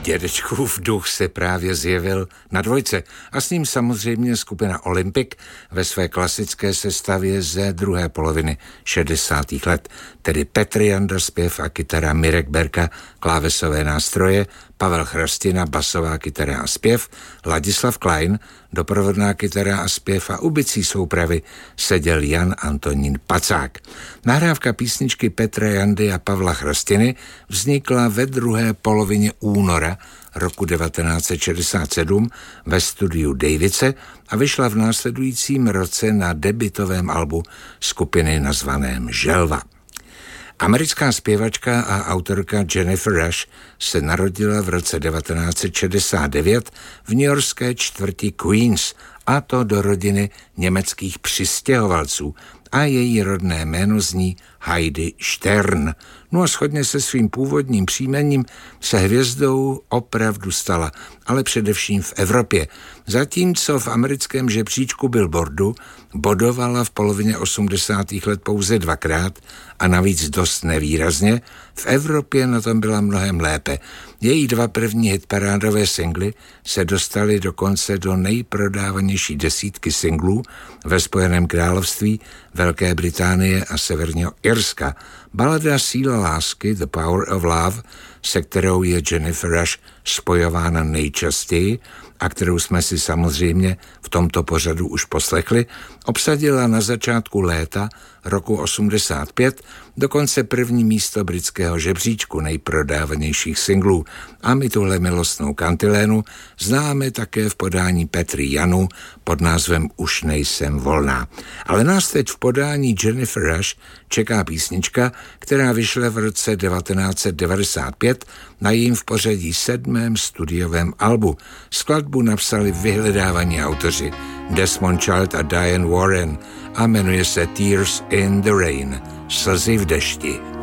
Dědečkův duch se právě zjevil na Dvojce a s ním samozřejmě skupina Olympic ve své klasické sestavě ze druhé poloviny 60. let, tedy Petr Janda zpěv a kytara, Mirek Berka klávesové nástroje, Pavel Chrastina basová kytara a zpěv, Ladislav Klein doprovodná kytara a zpěv a u bicí soupravy seděl Jan Antonín Pacák. Nahrávka písničky Petra Jandy a Pavla Chrastiny vznikla ve druhé polovině února roku 1967 ve studiu Davice a vyšla v následujícím roce na debutovém albu skupiny nazvaném Želva. Americká zpěvačka a autorka Jennifer Rush se narodila v roce 1969 v newyorské čtvrti Queens, a to do rodiny německých přistěhovalců, a její rodné jméno zní Heidi Stern. No a shodně se svým původním příjmením se hvězdou opravdu stala, ale především v Evropě. Zatímco v americkém žebříčku Billboardu bodovala v polovině 80. let pouze dvakrát a navíc dost nevýrazně, v Evropě na tom byla mnohem lépe. Její dva první hitparádové singly se dostaly dokonce do nejprodávanější desítky singlů ve Spojeném království, Velké Británie a Severního Irska. Balada Síla lásky, The Power of Love, se kterou je Jennifer Rush spojována nejčastěji a kterou jsme si samozřejmě v tomto pořadu už poslechli, obsadila na začátku léta roku 85 dokonce první místo britského žebříčku nejprodávanějších singlů a my tuhle milostnou kantilénu známe také v podání Petry Janu pod názvem Už nejsem volná. Ale nás teď v podání Jennifer Rush čeká písnička, která vyšla v roce 1995 na jejím v pořadí 7. studiovém albu. Skladbu napsali vyhledávaní autoři Desmond Child a Diane Warren a jmenuje se Tears in the Rain, Slzy v dešti.